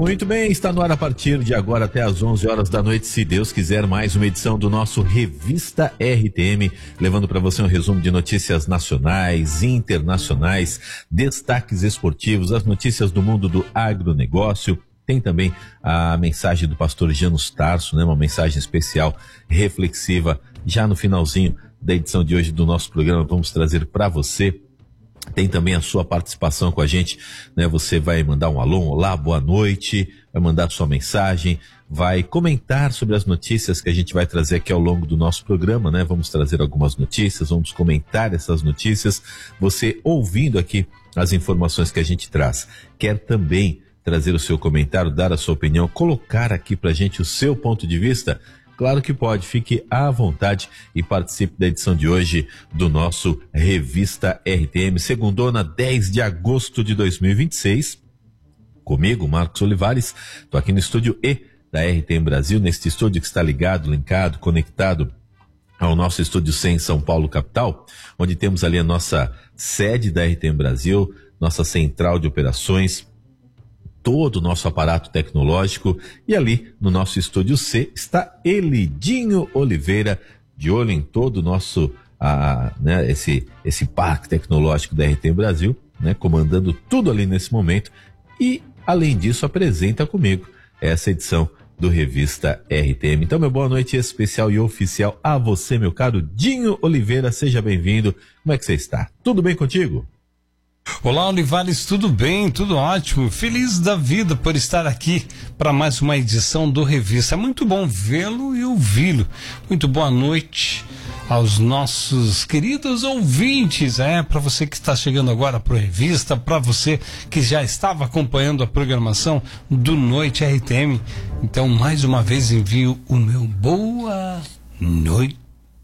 Muito bem, está no ar a partir de agora até às 11 horas da noite, se Deus quiser, mais uma edição do nosso Revista RTM, levando para você um resumo de notícias nacionais, internacionais, destaques esportivos, as notícias do mundo do agronegócio. Tem também a mensagem do pastor Janus Tarso, né? Uma mensagem especial, reflexiva, já no finalzinho da edição de hoje do nosso programa, vamos trazer para você. Tem também a sua participação com a gente, né? Você vai mandar um alô, um olá, boa noite, vai mandar sua mensagem, vai comentar sobre as notícias que a gente vai trazer aqui ao longo do nosso programa, né? Vamos trazer algumas notícias, vamos comentar essas notícias, você ouvindo aqui as informações que a gente traz. Quer também trazer o seu comentário, dar a sua opinião, colocar aqui pra gente o seu ponto de vista? Claro que pode, fique à vontade e participe da edição de hoje do nosso Revista RTM, segundona 10 de agosto de 2026. Comigo, Marcos Olivares, estou aqui no estúdio E da RTM Brasil, neste estúdio que está ligado, linkado, conectado ao nosso estúdio C em São Paulo, capital, onde temos ali a nossa sede da RTM Brasil, nossa central de operações, todo o nosso aparato tecnológico, e ali no nosso estúdio C está Elidinho Oliveira, de olho em todo o nosso né, esse parque tecnológico da RTM Brasil, né, comandando tudo ali nesse momento, e além disso apresenta comigo essa edição do Revista RTM. Então, meu boa noite especial e oficial a você, meu caro Dinho Oliveira, seja bem-vindo. Como é que você está? Tudo bem contigo? Olá, Olivares, tudo bem? Tudo ótimo. Feliz da vida por estar aqui para mais uma edição do Revista. É muito bom vê-lo e ouvi-lo. Muito boa noite aos nossos queridos ouvintes, para você que está chegando agora para o Revista, para você que já estava acompanhando a programação do Noite RTM. Então, mais uma vez envio o meu boa noite.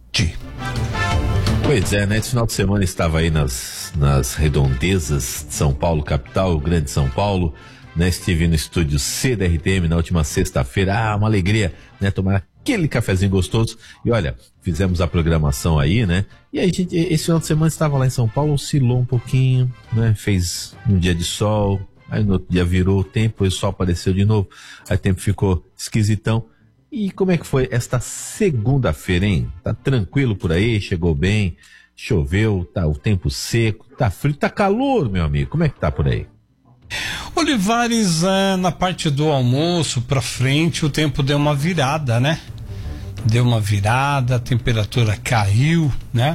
Pois é, né? Esse final de semana estava aí nas redondezas de São Paulo, capital, grande São Paulo, né? Estive no estúdio C da RTM na última sexta-feira, uma alegria, né? Tomar aquele cafezinho gostoso, e olha, fizemos a programação aí, né? E aí, gente, esse final de semana estava lá em São Paulo, oscilou um pouquinho, né? Fez um dia de sol, aí no outro dia virou o tempo, e o sol apareceu de novo, aí o tempo ficou esquisitão. E como é que foi esta segunda-feira, hein? Tá tranquilo por aí? Chegou bem? Choveu? Tá o tempo seco? Tá frio? Tá calor, meu amigo? Como é que tá por aí? Olivares, na parte do almoço pra frente, o tempo deu uma virada, né? Deu uma virada, a temperatura caiu, né?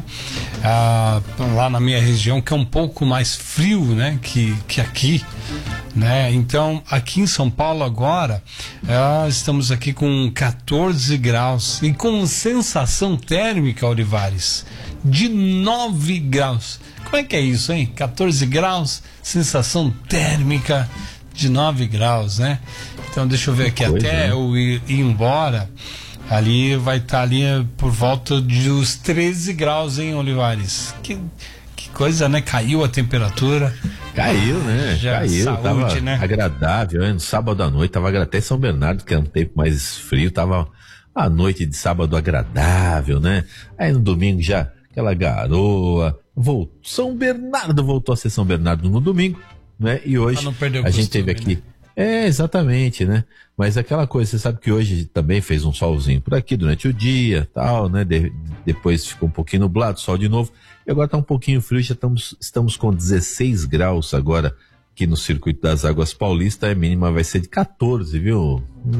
Lá na minha região, que é um pouco mais frio, né? Que aqui, né? Então, aqui em São Paulo agora, estamos aqui com 14 graus e com sensação térmica, Olivares, de 9 graus. Como é que é isso, hein? 14 graus, sensação térmica de 9 graus, né? Então, deixa eu ver aqui, até eu ir embora, ali vai estar ali por volta dos 13 graus, hein, Olivares? Que coisa, né? Caiu a temperatura. Caiu, né? Caiu, saúde, tava, né? Agradável, né? No sábado à noite, tava até São Bernardo, que é um tempo mais frio, tava a noite de sábado agradável, né? Aí no domingo já aquela garoa, São Bernardo voltou a ser São Bernardo no domingo, né? E hoje a gente teve aqui, né? Exatamente, né? Mas aquela coisa, você sabe que hoje também fez um solzinho por aqui durante o dia, tal, né? Depois ficou um pouquinho nublado, sol de novo, e agora tá um pouquinho frio, já estamos com 16 graus agora aqui no Circuito das Águas Paulista, a mínima vai ser de 14, viu?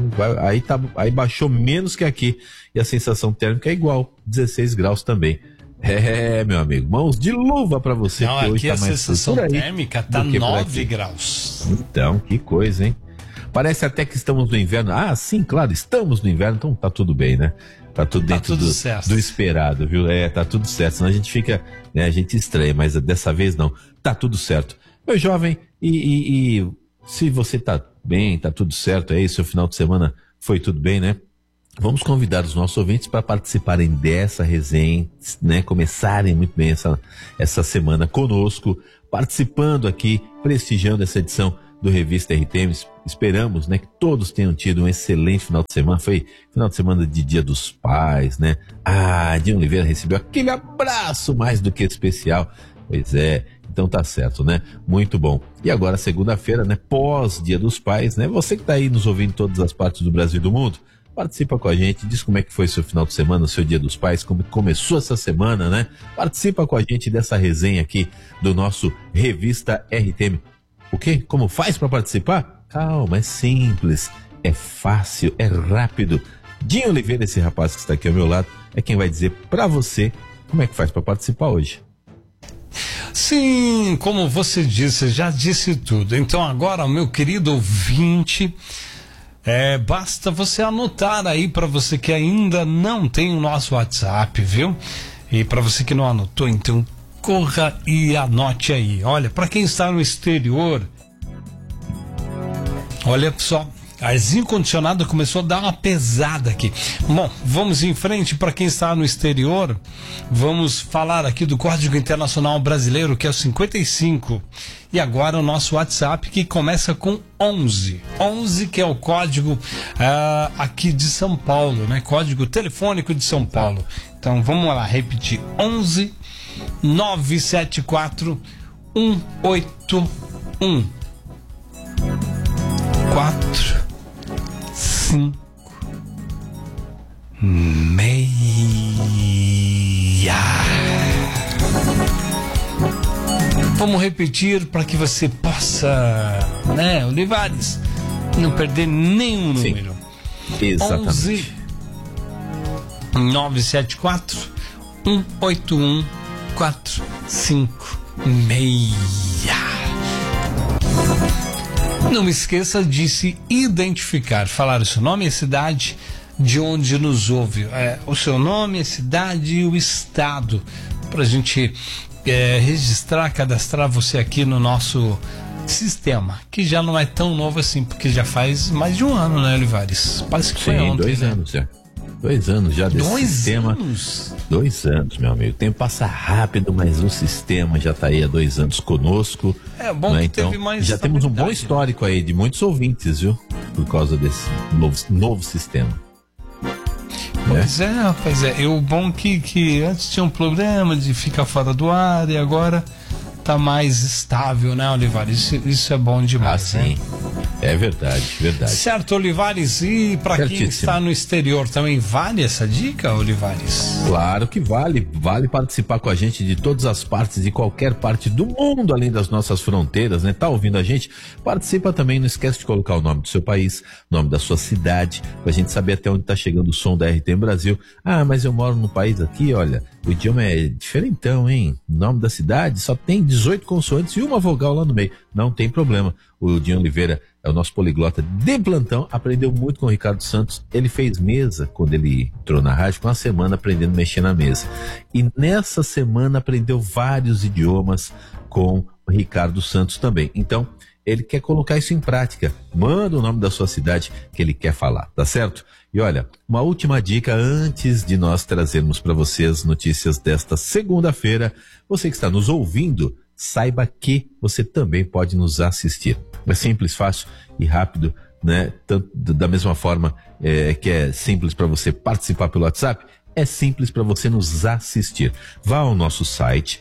Aí baixou menos que aqui, e a sensação térmica é igual, 16 graus também. Meu amigo, mãos de luva pra você. Não, que aqui hoje a tá mais sensação térmica tá 9 graus. Então, que coisa, hein? Parece até que estamos no inverno. Ah, sim, claro, estamos no inverno, então tá tudo bem, né? Tá tudo dentro do esperado, viu? Tá tudo certo, senão a gente fica, né, a gente estranha, mas dessa vez não. Tá tudo certo. Meu jovem, e se você tá bem, tá tudo certo, seu final de semana foi tudo bem, né? Vamos convidar os nossos ouvintes para participarem dessa resenha, né? Começarem muito bem essa semana conosco, participando aqui, prestigiando essa edição do Revista RTM. Esperamos, né, que todos tenham tido um excelente final de semana. Foi final de semana de Dia dos Pais, né? Dinho Oliveira recebeu aquele abraço mais do que especial. Pois é, Então tá certo, né? Muito bom. E agora, segunda-feira, né? Pós-Dia dos Pais, né? Você que tá aí nos ouvindo em todas as partes do Brasil e do mundo, participa com a gente, diz como é que foi seu final de semana, seu Dia dos Pais, como começou essa semana, né? Participa com a gente dessa resenha aqui do nosso Revista RTM. O quê? Como faz para participar? Calma, é simples, é fácil, é rápido. Dinho Oliveira, esse rapaz que está aqui ao meu lado, é quem vai dizer para você como é que faz para participar hoje. Sim, como você disse, já disse tudo. Então agora, meu querido ouvinte, basta você anotar aí para você que ainda não tem o nosso WhatsApp, viu? E para você que não anotou, então corra e anote aí. Olha, para quem está no exterior, olha só, arzinho condicionado começou a dar uma pesada aqui. Bom, vamos em frente. Para quem está no exterior, vamos falar aqui do Código Internacional Brasileiro, que é o 55. E agora o nosso WhatsApp, que começa com 11. 11, que é o código aqui de São Paulo, né? Código telefônico de São Paulo. Então vamos lá, repetir. 11 974 181 4 5 meia. Vamos repetir para que você possa, né, Olivares, não perder nenhum número. Sim, exatamente. 11 974 181 456. Não esqueça de se identificar, falar o seu nome e a cidade de onde nos ouve. O seu nome, a cidade e o estado, para a gente registrar, cadastrar você aqui no nosso sistema, que já não é tão novo assim, porque já faz mais de um ano, né, Olivares? Parece que foi ontem, 2 anos já. 2 anos já desse sistema. 2 anos, meu amigo. O tempo passa rápido, mas o sistema já está aí há 2 anos conosco. É bom, né? Que então, teve mais já temos um bom histórico aí de muitos ouvintes, viu? Por causa desse novo sistema. Pois é, rapaz, E o bom que antes tinha um problema de ficar fora do ar e agora tá mais estável, né, Olivares? Isso é bom demais, sim. É verdade, verdade. Certo, Olivares. E para quem está no exterior também vale essa dica, Olivares? Claro que vale. Vale participar com a gente de todas as partes, de qualquer parte do mundo, além das nossas fronteiras, né? Tá ouvindo a gente? Participa também, não esquece de colocar o nome do seu país, o nome da sua cidade, pra gente saber até onde tá chegando o som da RTM Brasil. Ah, mas eu moro no país aqui, olha, o idioma é diferentão, hein? O nome da cidade só tem 18 consoantes e uma vogal lá no meio. Não tem problema. O Dinho Oliveira é o nosso poliglota de plantão, aprendeu muito com o Ricardo Santos. Ele fez mesa quando ele entrou na rádio, com uma semana aprendendo a mexer na mesa. E nessa semana aprendeu vários idiomas com o Ricardo Santos também. Então, ele quer colocar isso em prática. Manda o nome da sua cidade que ele quer falar, tá certo? E olha, uma última dica antes de nós trazermos para você as notícias desta segunda-feira. Você que está nos ouvindo, saiba que você também pode nos assistir. É simples, fácil e rápido, né? Tanto, da mesma forma que é simples para você participar pelo WhatsApp, é simples para você nos assistir. Vá ao nosso site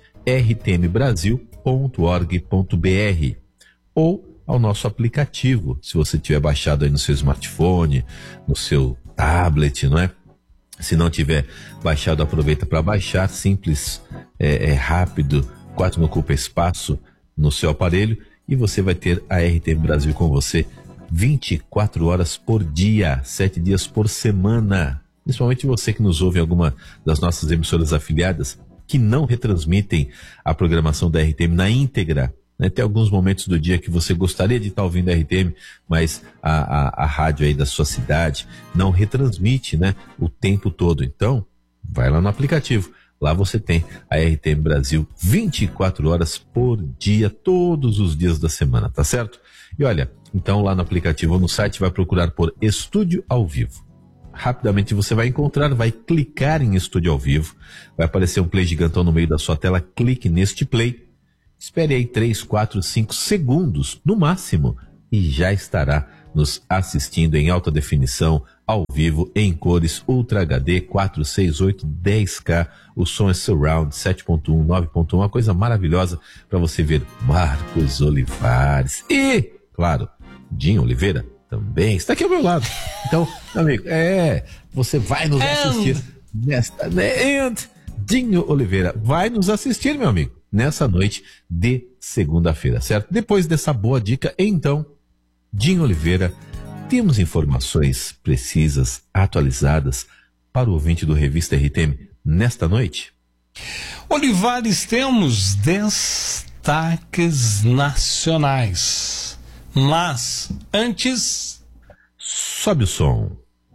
rtmbrasil.org.br ou ao nosso aplicativo, se você tiver baixado aí no seu smartphone, no seu tablet, não é? Se não tiver baixado, aproveita para baixar, simples, rápido, quase não ocupa espaço no seu aparelho e você vai ter a RTM Brasil com você 24 horas por dia, 7 dias por semana. Principalmente você que nos ouve em alguma das nossas emissoras afiliadas que não retransmitem a programação da RTM na íntegra. Né? Tem alguns momentos do dia que você gostaria de estar ouvindo a RTM, mas a rádio aí da sua cidade não retransmite, né, o tempo todo. Então, vai lá no aplicativo. Lá você tem a RTM Brasil 24 horas por dia, todos os dias da semana, tá certo? E olha, então lá no aplicativo ou no site vai procurar por Estúdio ao Vivo. Rapidamente você vai encontrar, vai clicar em Estúdio ao Vivo, vai aparecer um play gigantão no meio da sua tela, clique neste play, espere aí 3, 4, 5 segundos no máximo e já estará nos assistindo em alta definição, ao vivo, em cores, Ultra HD, 468, 10K, o som é Surround, 7.1, 9.1, uma coisa maravilhosa para você ver Marcos Olivares e, claro, Dinho Oliveira também está aqui ao meu lado. Então, meu amigo, você vai nos assistir nesta... Dinho Oliveira vai nos assistir, meu amigo, nessa noite de segunda-feira, certo? Depois dessa boa dica, então, Dinho Oliveira, temos informações precisas, atualizadas para o ouvinte do Revista RTM nesta noite? Olivares, temos destaques nacionais. Mas, antes... Sobe o som.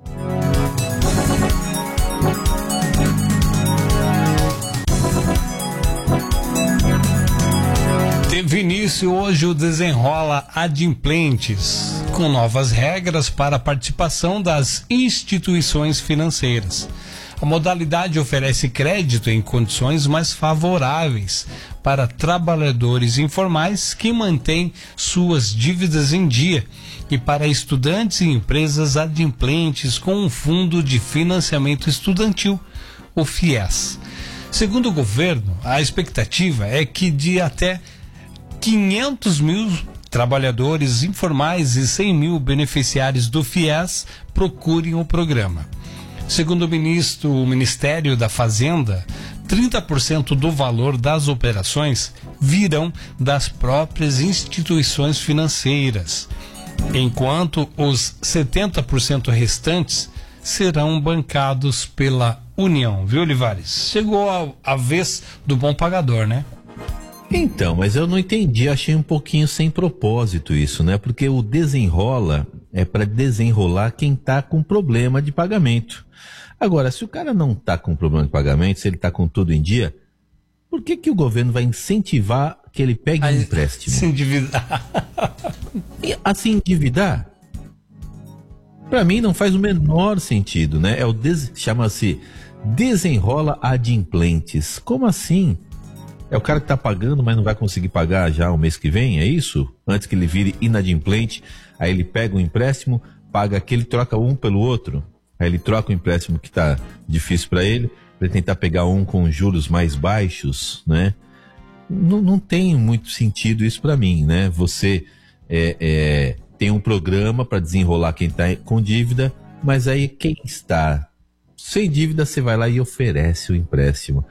Teve início hoje o Desenrola Adimplentes, com novas regras para a participação das instituições financeiras. A modalidade oferece crédito em condições mais favoráveis para trabalhadores informais que mantêm suas dívidas em dia e para estudantes e empresas adimplentes com um fundo de financiamento estudantil, o FIES. Segundo o governo, a expectativa é que de até 500 mil trabalhadores informais e 100 mil beneficiários do FIES procurem o programa. Segundo o Ministério da Fazenda, 30% do valor das operações virão das próprias instituições financeiras, enquanto os 70% restantes serão bancados pela União. Viu, Olivares? Chegou a vez do bom pagador, né? Então, mas eu não entendi, achei um pouquinho sem propósito isso, né? Porque o desenrola é para desenrolar quem tá com problema de pagamento. Agora, se o cara não tá com problema de pagamento, se ele tá com tudo em dia, por que o governo vai incentivar que ele pegue um empréstimo? Se endividar. Se endividar? Para mim não faz o menor sentido, né? Chama-se Desenrola Adimplentes. Como assim? É o cara que tá pagando, mas não vai conseguir pagar já o mês que vem, é isso? Antes que ele vire inadimplente, aí ele pega um empréstimo, paga aquele, troca um pelo outro. Aí ele troca o empréstimo que tá difícil para ele tentar pegar um com juros mais baixos, né? Não tem muito sentido isso para mim, né? Você tem um programa para desenrolar quem tá com dívida, mas aí quem está sem dívida, você vai lá e oferece o empréstimo.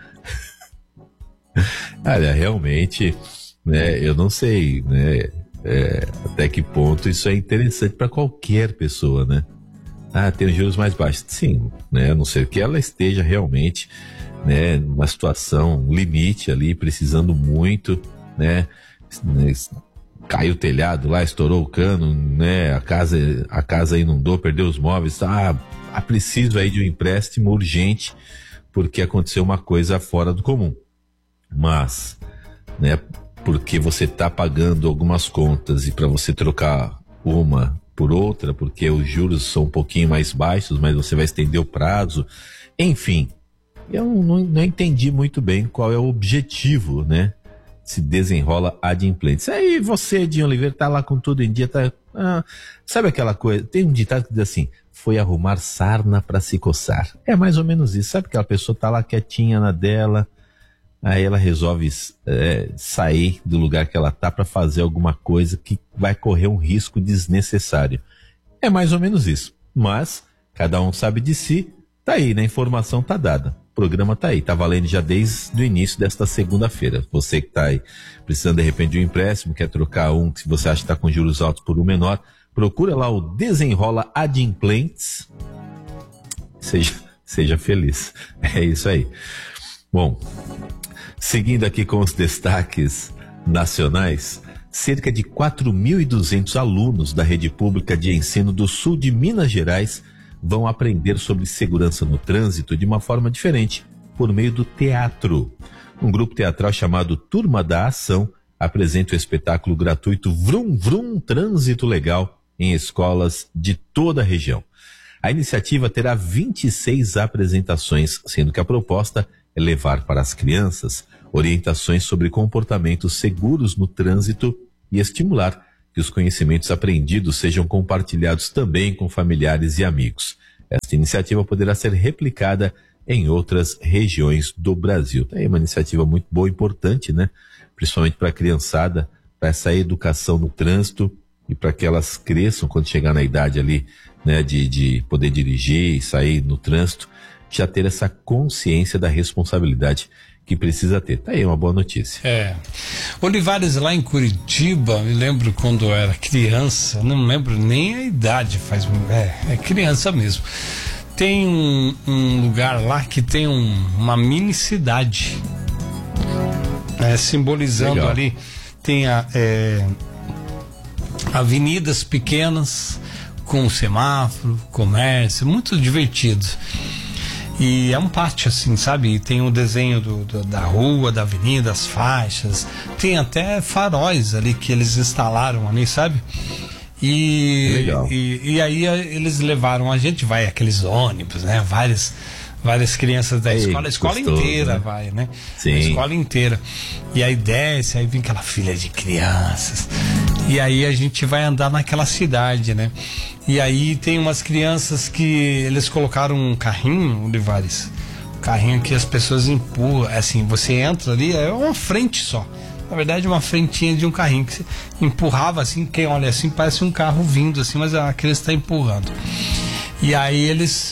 Olha, realmente, né, eu não sei, né, até que ponto isso é interessante para qualquer pessoa, né? Tem os juros mais baixos. Sim, né, a não ser que ela esteja realmente, né, numa situação limite ali, precisando muito, né, caiu o telhado lá, estourou o cano, né, a casa inundou, perdeu os móveis, preciso aí de um empréstimo urgente porque aconteceu uma coisa fora do comum. Mas, né, porque você está pagando algumas contas e para você trocar uma por outra, porque os juros são um pouquinho mais baixos, mas você vai estender o prazo, enfim, eu não entendi muito bem qual é o objetivo, né? Se desenrola adimplentes. Aí você, Dinho Oliveira, tá lá com tudo em dia, sabe aquela coisa, tem um ditado que diz assim, foi arrumar sarna para se coçar. É mais ou menos isso, sabe aquela pessoa tá lá quietinha na dela, aí ela resolve sair do lugar que ela tá para fazer alguma coisa que vai correr um risco desnecessário. É mais ou menos isso. Mas, cada um sabe de si, tá aí, né? A informação tá dada. O programa tá aí, tá valendo já desde o início desta segunda-feira. Você que tá aí precisando de repente de um empréstimo, quer trocar um que você acha que tá com juros altos por um menor, procura lá o Desenrola Adimplentes. Seja feliz. É isso aí. Bom, seguindo aqui com os destaques nacionais, cerca de 4.200 alunos da rede pública de ensino do sul de Minas Gerais vão aprender sobre segurança no trânsito de uma forma diferente, por meio do teatro. Um grupo teatral chamado Turma da Ação apresenta o espetáculo gratuito Vrum Vrum Trânsito Legal em escolas de toda a região. A iniciativa terá 26 apresentações, sendo que a proposta é levar para as crianças orientações sobre comportamentos seguros no trânsito e estimular que os conhecimentos aprendidos sejam compartilhados também com familiares e amigos. Esta iniciativa poderá ser replicada em outras regiões do Brasil. É uma iniciativa muito boa e importante, né? Principalmente para a criançada, para essa educação no trânsito e para que elas cresçam quando chegar na idade ali, né, de poder dirigir e sair no trânsito, já ter essa consciência da responsabilidade que precisa ter. Tá aí uma boa notícia. Olivares, lá em Curitiba, me lembro quando eu era criança, não lembro nem a idade, é criança mesmo. Tem um lugar lá que tem uma mini cidade, simbolizando legal. Ali, tem avenidas pequenas com semáforo, comércio, muito divertido. E é um pátio assim, sabe? E tem o desenho da rua, da avenida, as faixas, tem até faróis ali que eles instalaram ali, sabe? E aí eles levaram a gente, vai aqueles ônibus, né? Várias crianças da escola, a escola gostoso, inteira, né? Vai, né? Sim. A escola inteira. E aí desce, aí vem aquela fila de crianças. E aí a gente vai andar naquela cidade, né? E aí tem umas crianças que eles colocaram um carrinho, Olivares, um carrinho que as pessoas empurram, assim, você entra ali, é uma frente só. Na verdade, uma frentinha de um carrinho que você empurrava assim, quem olha assim parece um carro vindo assim, mas a criança está empurrando. E aí eles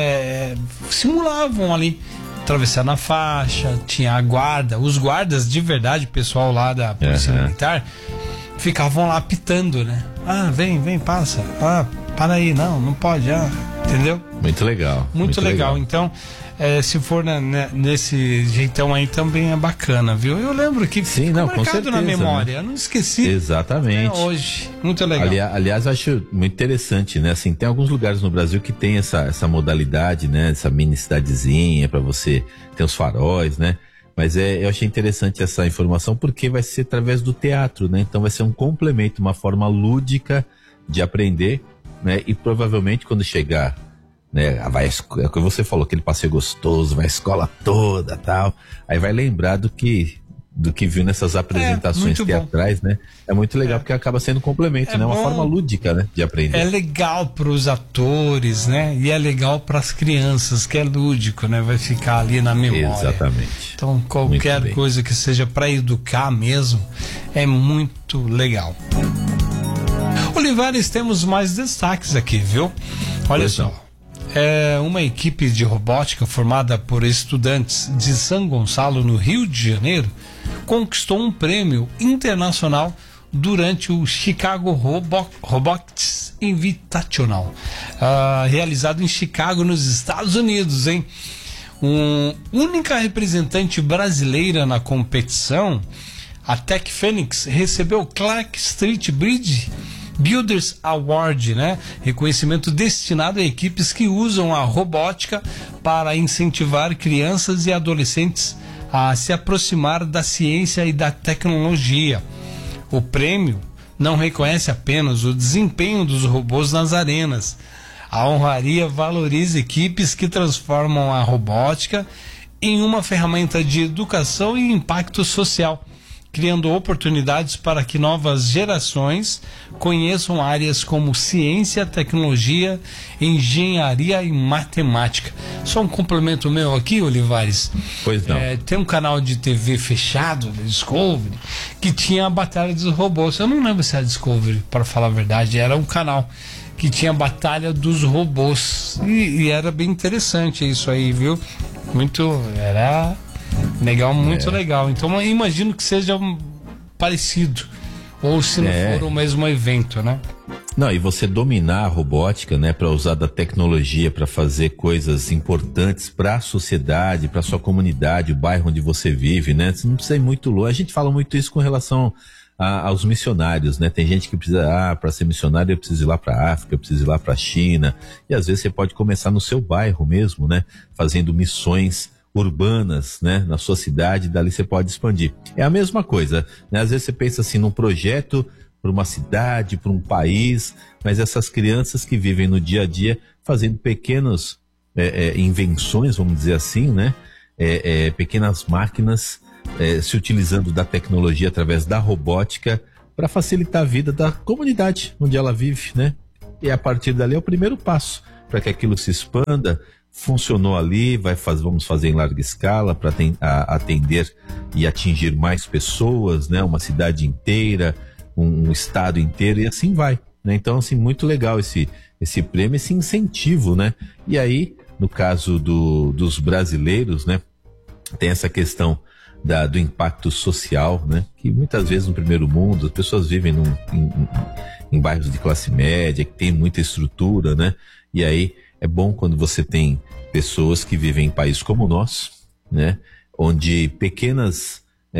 simulavam ali, atravessando a faixa, tinha a guarda, os guardas de verdade, pessoal lá da Polícia Militar, ficavam lá apitando, né? Ah, vem, passa. Ah, para aí, não pode, entendeu? Muito legal. Muito legal. Então, se for nesse jeitão aí também é bacana, viu? Eu lembro que ficou marcado na memória, né? Eu não esqueci. Exatamente. Hoje, muito legal. Aliás, eu acho muito interessante, né? Assim, tem alguns lugares no Brasil que tem essa modalidade, né? Essa mini cidadezinha para você ter os faróis, né? Mas eu achei interessante essa informação porque vai ser através do teatro, né? Então vai ser um complemento, uma forma lúdica de aprender, né? E provavelmente quando chegar, né? É o que você falou, aquele passeio gostoso, vai a escola toda, tal. Aí vai lembrar do que viu nessas apresentações teatrais, né? É muito legal porque acaba sendo um complemento, né? Uma forma lúdica, né? De aprender. É legal para os atores, né? E é legal para as crianças, que é lúdico, né? Vai ficar ali na memória. Exatamente. Então qualquer coisa que seja para educar mesmo é muito legal. Olivares, temos mais destaques aqui, viu? Olha só. Uma equipe de robótica formada por estudantes de São Gonçalo, no Rio de Janeiro, conquistou um prêmio internacional durante o Chicago Robotics Invitational, realizado em Chicago, nos Estados Unidos, hein? Única representante brasileira na competição, a Tech Phoenix recebeu o Clark Street Bridge Builders Award, né? Reconhecimento destinado a equipes que usam a robótica para incentivar crianças e adolescentes a se aproximar da ciência e da tecnologia. O prêmio não reconhece apenas o desempenho dos robôs nas arenas. A honraria valoriza equipes que transformam a robótica em uma ferramenta de educação e impacto social, criando oportunidades para que novas gerações conheçam áreas como ciência, tecnologia, engenharia e matemática. Só um complemento meu aqui, Olivares. Pois não. Tem um canal de TV fechado, Discovery, que tinha a Batalha dos Robôs. Eu não lembro se era Discovery, para falar a verdade. Era um canal que tinha a Batalha dos Robôs. E era bem interessante isso aí, viu? Era legal, muito legal. Então eu imagino que seja parecido, ou se não for o mesmo evento, né? Não, e você dominar a robótica, né, para usar da tecnologia para fazer coisas importantes para a sociedade, para sua comunidade, o bairro onde você vive, né? Você não precisa ir muito longe. A gente fala muito isso com relação aos missionários, né? Tem gente que precisa, para ser missionário eu preciso ir lá para a África, eu preciso ir lá para a China, e às vezes você pode começar no seu bairro mesmo, né? Fazendo missões urbanas, né, na sua cidade, dali você pode expandir. É a mesma coisa, né? Às vezes você pensa assim num projeto para uma cidade, para um país, mas essas crianças que vivem no dia a dia fazendo pequenas invenções, vamos dizer assim, né? Pequenas máquinas se utilizando da tecnologia através da robótica para facilitar a vida da comunidade onde ela vive, né? E a partir dali é o primeiro passo para que aquilo se expanda. Funcionou ali, vamos fazer em larga escala para atender e atingir mais pessoas, né? Uma cidade inteira, um estado inteiro, e assim vai, né? Então, assim, muito legal esse prêmio, esse incentivo, né? E aí, no caso dos brasileiros, né? Tem essa questão do impacto social, né? Que muitas vezes no primeiro mundo as pessoas vivem em bairros de classe média, que tem muita estrutura, né? E aí é bom quando você tem pessoas que vivem em países como o nosso, né? Onde pequenos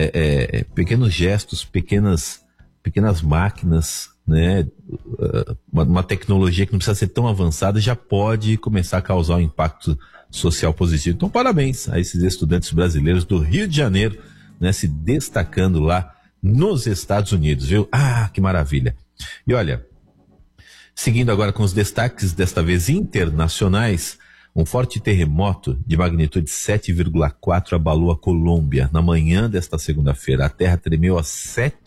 gestos, pequenas máquinas, né? Uma tecnologia que não precisa ser tão avançada já pode começar a causar um impacto social positivo. Então, parabéns a esses estudantes brasileiros do Rio de Janeiro, né? Se destacando lá nos Estados Unidos, viu? Ah, que maravilha! E olha, seguindo agora com os destaques, desta vez internacionais, um forte terremoto de magnitude 7,4 abalou a Colômbia na manhã desta segunda-feira. A terra tremeu às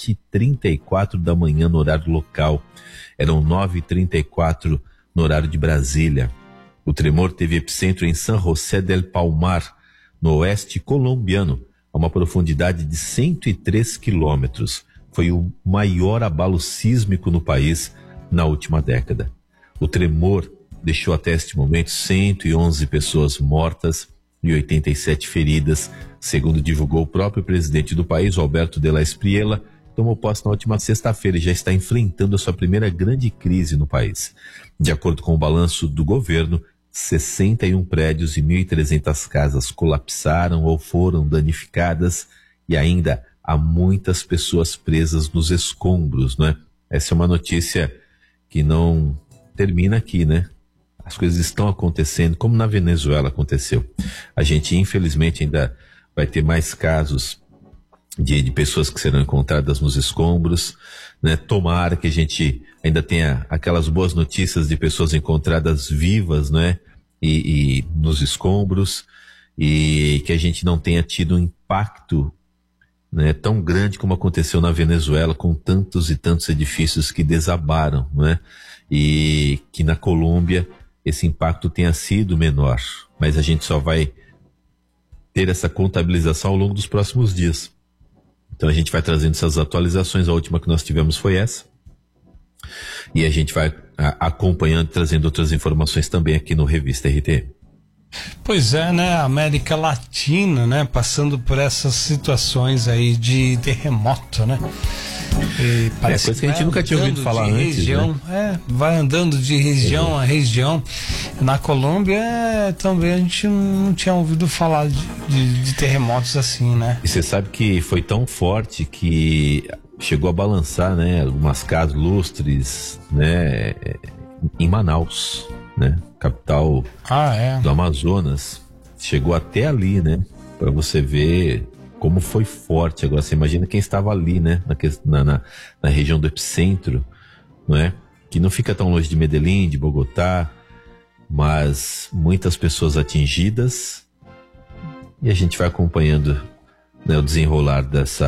7h34 da manhã no horário local. Eram 9h34 no horário de Brasília. O tremor teve epicentro em San José del Palmar, no oeste colombiano, a uma profundidade de 103 quilômetros. Foi o maior abalo sísmico no país na última década. O tremor deixou até este momento 111 pessoas mortas e 87 feridas, segundo divulgou o próprio presidente do país, Alberto de la Espriella, que tomou posse na última sexta-feira e já está enfrentando a sua primeira grande crise no país. De acordo com o balanço do governo, 61 prédios e 1.300 casas colapsaram ou foram danificadas e ainda há muitas pessoas presas nos escombros, né? Essa é uma notícia que não termina aqui, né? As coisas estão acontecendo, como na Venezuela aconteceu. A gente, infelizmente, ainda vai ter mais casos de pessoas que serão encontradas nos escombros, né? Tomara que a gente ainda tenha aquelas boas notícias de pessoas encontradas vivas, né? E nos escombros, e que a gente não tenha tido um impacto, né, tão grande como aconteceu na Venezuela, com tantos e tantos edifícios que desabaram, né? E que na Colômbia esse impacto tenha sido menor, mas a gente só vai ter essa contabilização ao longo dos próximos dias. Então a gente vai trazendo essas atualizações. A última que nós tivemos foi essa, e a gente vai acompanhando, trazendo outras informações também aqui no Revista RT. Pois é, né? A América Latina, né? Passando por essas situações aí de terremoto, né? E parece coisa que a gente nunca tinha ouvido falar antes, região, né? Vai andando de região a região. Na Colômbia também a gente não tinha ouvido falar de terremotos assim, né? E você sabe que foi tão forte que chegou a balançar, né? Algumas casas lustres, né? Em Manaus, né? Capital do Amazonas. Chegou até ali, né? Para você ver como foi forte. Agora você imagina quem estava ali, né? Na região do epicentro, não é? Que não fica tão longe de Medellín, de Bogotá, mas muitas pessoas atingidas, e a gente vai acompanhando, né, o desenrolar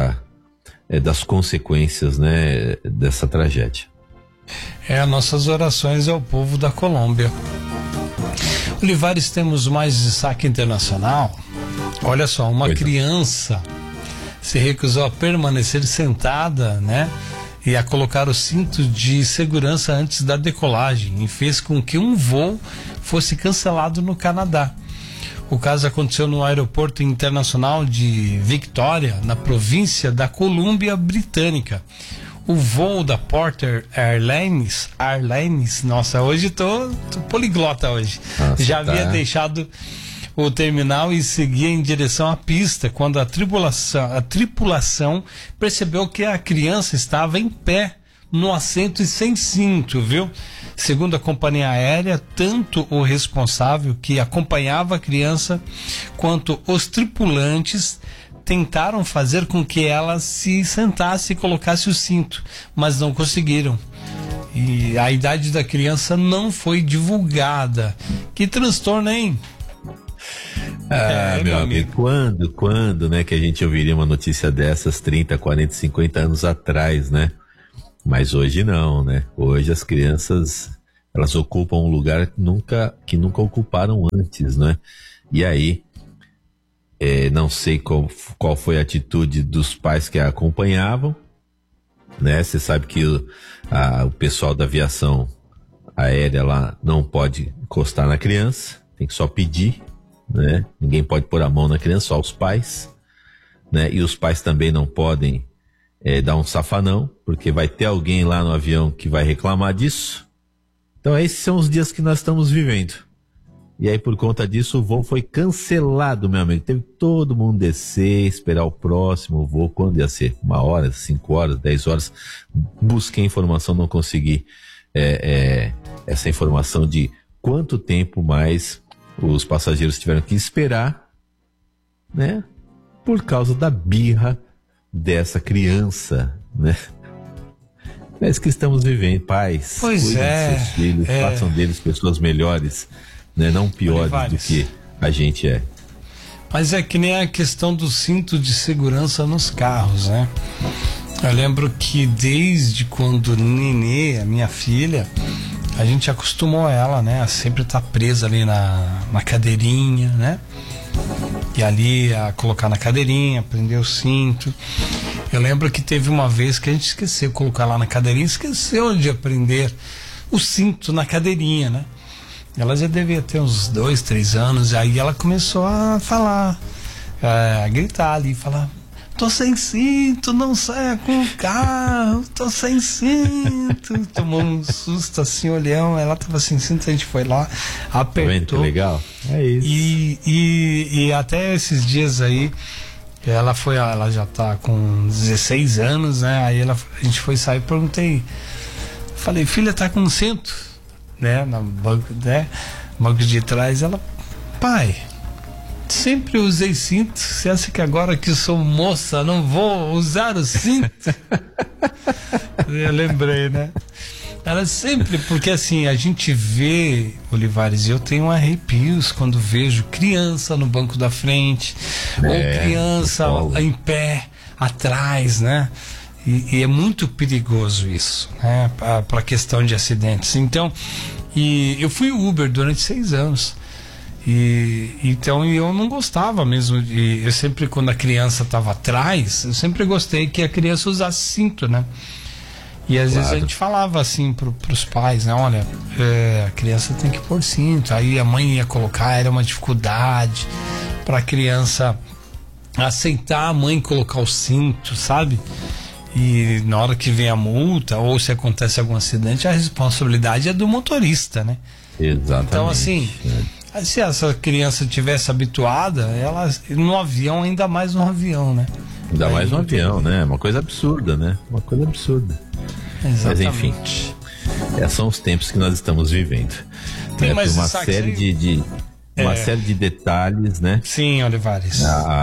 das consequências, né, dessa tragédia. Nossas orações ao povo da Colômbia. Olivares, temos mais destaque internacional. Olha só, uma criança se recusou a permanecer sentada, né? E a colocar o cinto de segurança antes da decolagem, e fez com que um voo fosse cancelado no Canadá. O caso aconteceu no aeroporto internacional de Victoria, na província da Colômbia Britânica. O voo da Porter Airlines, nossa, hoje tô poliglota hoje. Nossa, já havia deixado o terminal e seguia em direção à pista quando a tripulação percebeu que a criança estava em pé no assento e sem cinto, viu? Segundo a companhia aérea, tanto o responsável que acompanhava a criança quanto os tripulantes tentaram fazer com que ela se sentasse e colocasse o cinto, mas não conseguiram. E a idade da criança não foi divulgada. Que transtorno, hein? Meu amigo, quando, né, que a gente ouviria uma notícia dessas 30, 40, 50 anos atrás, né? Mas hoje não, né? Hoje as crianças, elas ocupam um lugar que nunca ocuparam antes, né? E aí, não sei qual foi a atitude dos pais que a acompanhavam, né? Você sabe que o pessoal da aviação aérea lá não pode encostar na criança, tem que só pedir, né? Ninguém pode pôr a mão na criança, só os pais, né? E os pais também não podem dar um safanão, porque vai ter alguém lá no avião que vai reclamar disso. Então esses são os dias que nós estamos vivendo. E aí por conta disso o voo foi cancelado, meu amigo. Teve todo mundo descer, esperar o próximo voo. Quando ia ser? 1 hora, 5 horas, 10 horas. Busquei informação, não consegui essa informação de quanto tempo mais os passageiros tiveram que esperar, né? Por causa da birra dessa criança, né? É isso que estamos vivendo, pais. Pois cuidem de seus filhos, façam deles pessoas melhores, né? Não piores do que a gente é. Mas é que nem a questão do cinto de segurança nos carros, né? Eu lembro que desde quando Nenê, a minha filha, a gente acostumou ela, né? A sempre estar presa ali na cadeirinha, né? E ali a colocar na cadeirinha, prender o cinto. Eu lembro que teve uma vez que a gente esqueceu de colocar lá na cadeirinha, esqueceu de prender o cinto na cadeirinha, né? Ela já devia ter uns 2, 3 anos, e aí ela começou a falar, a gritar ali, falar: tô sem cinto, não saia com o carro, tô sem cinto. Tomou um susto assim, olhão, ela tava sem cinto, a gente foi lá, apertou. Que legal, é isso. E até esses dias aí, ela já tá com 16 anos, né? Aí a gente foi sair, perguntei, falei: filha, tá com cinto? Né? No banco de trás. Ela: pai, sempre usei cinto, você acha que agora que sou moça não vou usar o cinto? Eu lembrei, né? Ela sempre, porque assim, a gente vê, Olivares, eu tenho arrepios quando vejo criança no banco da frente, ou criança em pé atrás, né? E é muito perigoso isso, né? Para a questão de acidentes. Então, eu fui Uber durante 6 anos. Então eu não gostava mesmo. Eu sempre, quando a criança estava atrás, eu sempre gostei que a criança usasse cinto, né? E às vezes a gente falava assim pros pais, né? Olha, a criança tem que pôr cinto. Aí a mãe ia colocar, era uma dificuldade para a criança aceitar a mãe colocar o cinto, sabe? E na hora que vem a multa, ou se acontece algum acidente, a responsabilidade é do motorista, né? Exatamente. Então, assim, se essa criança tivesse habituada, ela no avião, ainda mais no avião, né? Ainda mais no avião, né? Uma coisa absurda, né? Uma coisa absurda. Exatamente. Mas enfim, são os tempos que nós estamos vivendo. Tem mais uma série uma série de detalhes, né? Sim, Olivares.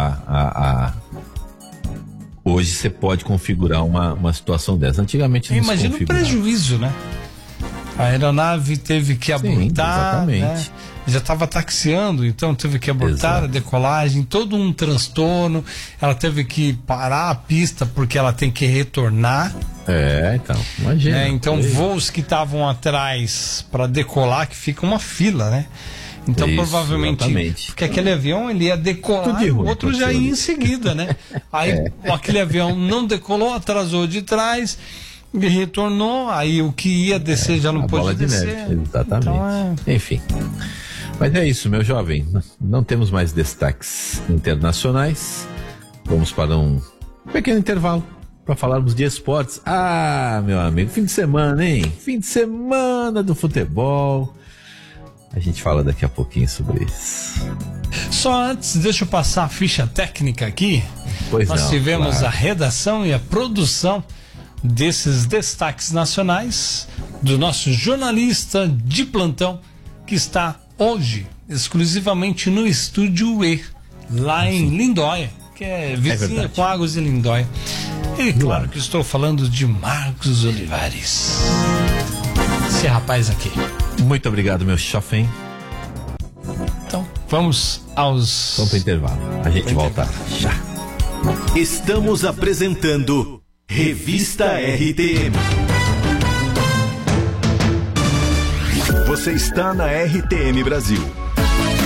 Hoje você pode configurar uma situação dessa. Antigamente não se configurava. Imagina o prejuízo, né? A aeronave teve que abortar, né? Já estava taxiando, então teve que abortar a decolagem, todo um transtorno. Ela teve que parar a pista porque ela tem que retornar. Então, imagina. Então, voos que estavam atrás para decolar, que fica uma fila, né? Então, provavelmente, porque aquele avião ele ia decolar e o outro já ia em seguida, né? Aí aquele avião não decolou, atrasou de trás e retornou, aí o que ia descer já não pôde descer. Neve. Exatamente. Então, enfim. Mas é isso, meu jovem. Não temos mais destaques internacionais. Vamos para um pequeno intervalo para falarmos de esportes. Meu amigo, fim de semana, hein? Fim de semana do futebol. A gente fala daqui a pouquinho sobre isso. Só antes, deixa eu passar a ficha técnica aqui. Nós tivemos a redação e a produção desses destaques nacionais do nosso jornalista de plantão, que está hoje exclusivamente no Estúdio E, lá em Lindóia, que é vizinha com Águas e Lindóia. E claro que estou falando de Marcos Olivares. Esse rapaz aqui. Muito obrigado, meu chofém. Então, vamos para o intervalo. A gente volta já. Estamos apresentando Revista RTM. Você está na RTM Brasil.